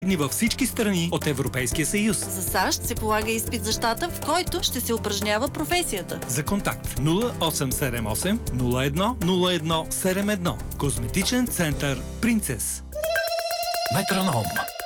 във всички страни от Европейския съюз. За САЩ се полага изпит за щата, в който ще се упражнява професията. За контакт 0878 01 01 71. Козметичен център Принцес. Метроном.